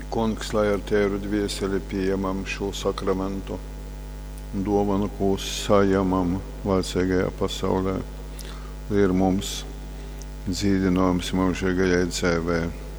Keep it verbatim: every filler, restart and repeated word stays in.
Kungs, lai ar tēru dvieseli pieņemam šo sakramentu, dāvanu, ko saņemam laicīgajā pasaulē, ir mums dzīvinājums mūžīgajai dzīvei.